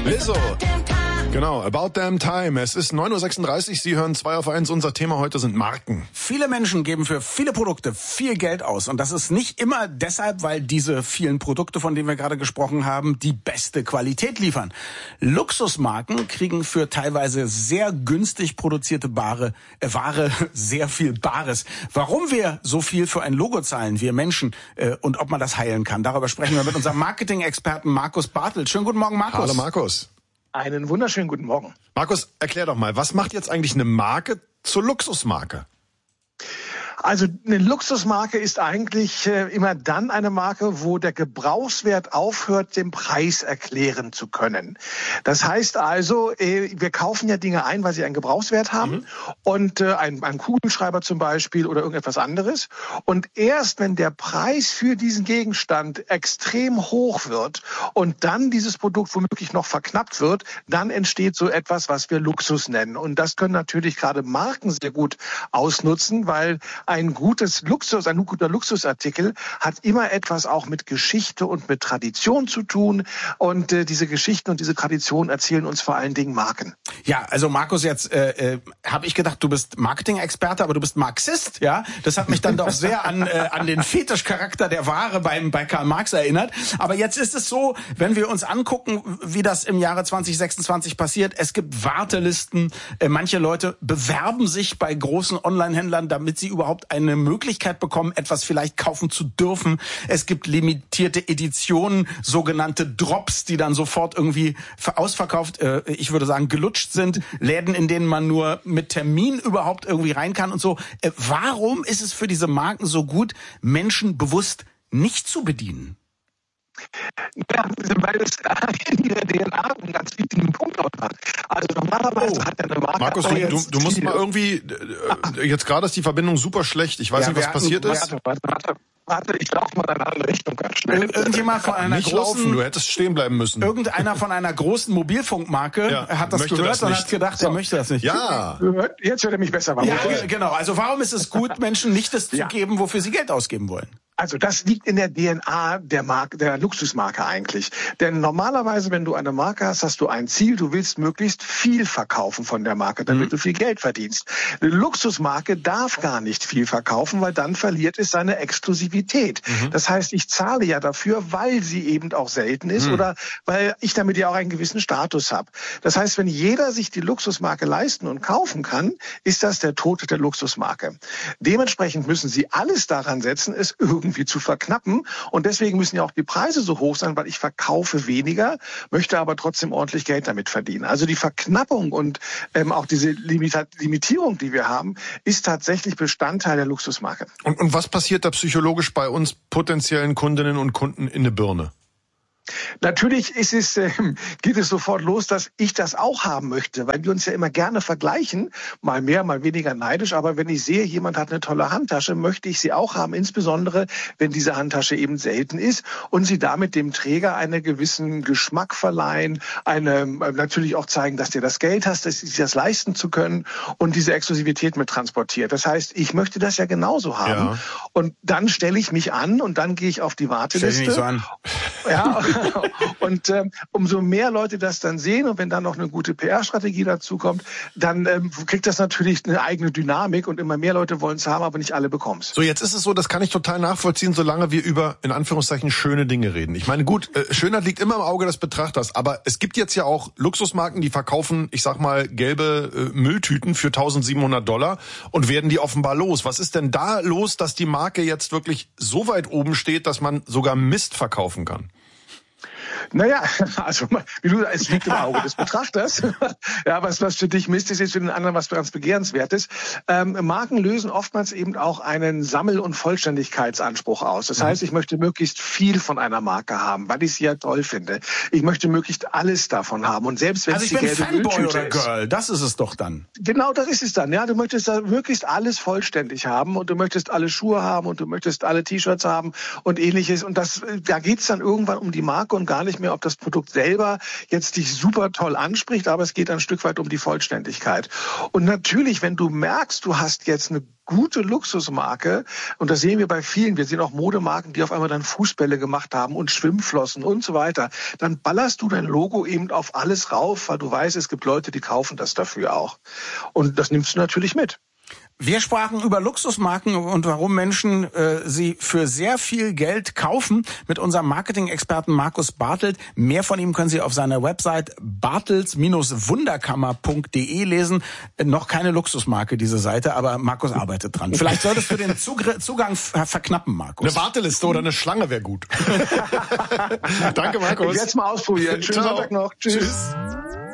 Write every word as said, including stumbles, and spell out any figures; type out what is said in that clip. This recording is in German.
Lizzo. Genau, About Damn Time. Es ist neun Uhr sechsunddreißig, Sie hören zwei auf eins. Unser Thema heute sind Marken. Viele Menschen geben für viele Produkte viel Geld aus. Und das ist nicht immer deshalb, weil diese vielen Produkte, von denen wir gerade gesprochen haben, die beste Qualität liefern. Luxusmarken kriegen für teilweise sehr günstig produzierte Ware, äh, Ware sehr viel Bares. Warum wir so viel für ein Logo zahlen, wir Menschen, äh, und ob man das heilen kann, darüber sprechen wir mit unserem Marketing-Experten Markus Bartelt. Schönen guten Morgen, Markus. Hallo, Markus. Einen wunderschönen guten Morgen. Markus, erklär doch mal, was macht jetzt eigentlich eine Marke zur Luxusmarke? Also eine Luxusmarke ist eigentlich äh, immer dann eine Marke, wo der Gebrauchswert aufhört, den Preis erklären zu können. Das heißt also, äh, wir kaufen ja Dinge ein, weil sie einen Gebrauchswert haben, mhm. und äh, ein, ein Kugelschreiber zum Beispiel oder irgendetwas anderes. Und erst wenn der Preis für diesen Gegenstand extrem hoch wird und dann dieses Produkt womöglich noch verknappt wird, dann entsteht so etwas, was wir Luxus nennen. Und das können natürlich gerade Marken sehr gut ausnutzen, weil ein gutes Luxus, ein guter Luxusartikel hat immer etwas auch mit Geschichte und mit Tradition zu tun. Und äh, diese Geschichten und diese Traditionen erzählen uns vor allen Dingen Marken. Ja, also Markus, jetzt äh, äh, habe ich gedacht, du bist Marketing-Experte, aber du bist Marxist, ja? Das hat mich dann doch sehr an äh, an den Fetischcharakter der Ware beim bei Karl Marx erinnert. Aber jetzt ist es so, wenn wir uns angucken, wie das im Jahre zwanzig sechsundzwanzig passiert, es gibt Wartelisten. Äh, manche Leute bewerben sich bei großen Online-Händlern, damit sie überhaupt eine Möglichkeit bekommen, etwas vielleicht kaufen zu dürfen. Es gibt limitierte Editionen, sogenannte Drops, die dann sofort irgendwie ausverkauft, äh, ich würde sagen, gelutscht sind. Läden, in denen man nur mit Termin überhaupt irgendwie rein kann und so. Äh, warum ist es für diese Marken so gut, Menschen bewusst nicht zu bedienen? Ja, weil es in der D N A einen ganz wichtigen Punkt auch hat. Also normalerweise oh. hat eine Marke... Markus, du, du, du musst mal irgendwie... Äh, jetzt gerade ist die Verbindung super schlecht. Ich weiß ja, nicht, was passiert hatten, ist. Warte, warte, warte. Warte, ich laufe mal in eine andere Richtung ganz schnell. Irgendjemand von einer nicht großen... laufen, du hättest stehen bleiben müssen. Irgendeiner von einer großen Mobilfunkmarke ja, hat das gehört das und hat gedacht, so. er möchte das nicht. Ja. Jetzt hört er mich besser. Warum? Ja, genau. Also warum ist es gut, Menschen nicht das ja. zu geben, wofür sie Geld ausgeben wollen? Also das liegt in der D N A der Marke, der Luxusmarke eigentlich. Denn normalerweise, wenn du eine Marke hast, hast du ein Ziel, du willst möglichst viel verkaufen von der Marke, damit mhm. du viel Geld verdienst. Eine Luxusmarke darf gar nicht viel verkaufen, weil dann verliert es seine Exklusivität. Mhm. Das heißt, ich zahle ja dafür, weil sie eben auch selten ist mhm. oder weil ich damit ja auch einen gewissen Status habe. Das heißt, wenn jeder sich die Luxusmarke leisten und kaufen kann, ist das der Tod der Luxusmarke. Dementsprechend müssen sie alles daran setzen, es irgendwie irgendwie zu verknappen. Und deswegen müssen ja auch die Preise so hoch sein, weil ich verkaufe weniger, möchte aber trotzdem ordentlich Geld damit verdienen. Also die Verknappung und ähm, auch diese Limita- Limitierung, die wir haben, ist tatsächlich Bestandteil der Luxusmarke. Und, und was passiert da psychologisch bei uns potenziellen Kundinnen und Kunden in der Birne? Natürlich ist es, äh, geht es sofort los, dass ich das auch haben möchte, weil wir uns ja immer gerne vergleichen, mal mehr, mal weniger neidisch. Aber wenn ich sehe, jemand hat eine tolle Handtasche, möchte ich sie auch haben, insbesondere wenn diese Handtasche eben selten ist und sie damit dem Träger einen gewissen Geschmack verleihen, eine, äh, natürlich auch zeigen, dass der das Geld hast, dass sich das leisten zu können und diese Exklusivität mit transportiert. Das heißt, ich möchte das ja genauso haben. Ja. Und dann stelle ich mich an und dann gehe ich auf die Warteliste. Stell dich nicht so an. Ja. Und ähm, umso mehr Leute das dann sehen und wenn dann noch eine gute P R-Strategie dazu kommt, dann ähm, kriegt das natürlich eine eigene Dynamik und immer mehr Leute wollen es haben, aber nicht alle bekommen es. So, jetzt ist es so, das kann ich total nachvollziehen, solange wir über, in Anführungszeichen, schöne Dinge reden. Ich meine, gut, äh, Schönheit liegt immer im Auge des Betrachters, aber es gibt jetzt ja auch Luxusmarken, die verkaufen, ich sag mal, gelbe äh, Mülltüten für eintausendsiebenhundert Dollar und werden die offenbar los. Was ist denn da los, dass die Marke jetzt wirklich so weit oben steht, dass man sogar Mist verkaufen kann? Naja, also wie du, es liegt im Auge des Betrachters. Ja, was was für dich Mist ist, ist für den anderen was ganz Begehrenswertes. Ähm, Marken lösen oftmals eben auch einen Sammel- und Vollständigkeitsanspruch aus. Das heißt, ich möchte möglichst viel von einer Marke haben, weil ich sie ja toll finde. Ich möchte möglichst alles davon haben. Und selbst wenn also es ich die bin gelbe Fanboy Mülltüte oder ist. Girl, das ist es doch dann. Genau, das ist es dann. Ja, du möchtest da möglichst alles vollständig haben und du möchtest alle Schuhe haben und du möchtest alle T-Shirts haben und ähnliches. Und das, da geht's dann irgendwann um die Marke und gar nicht nicht mehr, ob das Produkt selber jetzt dich super toll anspricht, aber es geht ein Stück weit um die Vollständigkeit. Und natürlich, wenn du merkst, du hast jetzt eine gute Luxusmarke, und das sehen wir bei vielen, wir sehen auch Modemarken, die auf einmal dann Fußbälle gemacht haben und Schwimmflossen und so weiter, dann ballerst du dein Logo eben auf alles rauf, weil du weißt, es gibt Leute, die kaufen das dafür auch. Und das nimmst du natürlich mit. Wir sprachen über Luxusmarken und warum Menschen äh, sie für sehr viel Geld kaufen mit unserem Marketing-Experten Markus Bartelt. Mehr von ihm können Sie auf seiner Website bartels Wunderkammer punkt de lesen. Äh, noch keine Luxusmarke, diese Seite, aber Markus arbeitet dran. Vielleicht solltest du den Zugr- Zugang ver- verknappen, Markus. Eine Warteliste oder eine Schlange wäre gut. Danke, Markus. Jetzt mal ausprobieren. Schönen Sonntag noch. Tschüss. Tschüss.